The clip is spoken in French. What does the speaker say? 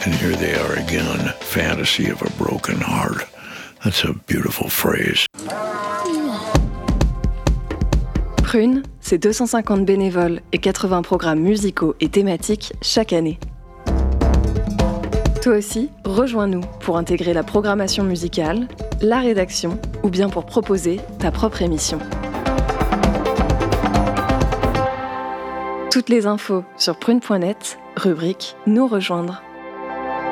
And here they are again, fantasy of a broken heart. That's a beautiful phrase. Prune, c'est 250 bénévoles et 80 programmes musicaux et thématiques chaque année. Toi aussi, rejoins-nous pour intégrer la programmation musicale, la rédaction ou bien pour proposer ta propre émission. Toutes les infos sur prune.net, rubrique Nous rejoindre.